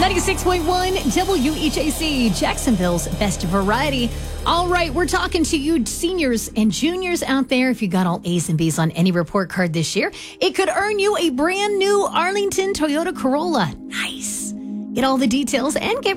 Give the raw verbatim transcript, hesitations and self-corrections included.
ninety-six point one W H A C, Jacksonville's best variety. All right, we're talking to you seniors and juniors out there. If you got all A's and B's on any report card this year, it could earn you a brand new Arlington Toyota Corolla. Nice. Get all the details and get